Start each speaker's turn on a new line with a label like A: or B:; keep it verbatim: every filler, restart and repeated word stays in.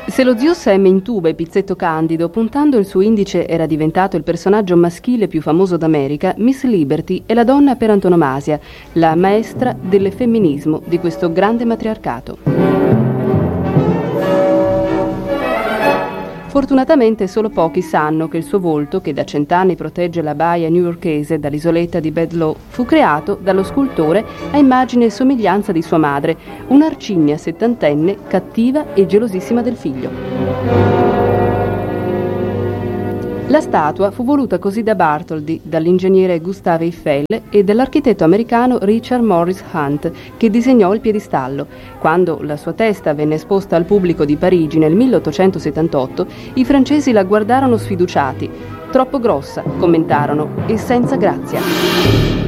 A: Se lo zio Sam intuba e Pizzetto Candido, puntando il suo indice, era diventato il personaggio maschile più famoso d'America, Miss Liberty è la donna per antonomasia, la maestra del femminismo di questo grande matriarcato. Fortunatamente solo pochi sanno che il suo volto, che da cent'anni protegge la baia newyorkese dall'isoletta di Bedloe, fu creato dallo scultore a immagine e somiglianza di sua madre, un'arcigna settantenne cattiva e gelosissima del figlio. La statua fu voluta così da Bartholdi, dall'ingegnere Gustave Eiffel e dall'architetto americano Richard Morris Hunt, che disegnò il piedistallo. Quando la sua testa venne esposta al pubblico di Parigi nel milleottocentosettantotto, i francesi la guardarono sfiduciati. Troppo grossa, commentarono, e senza grazia.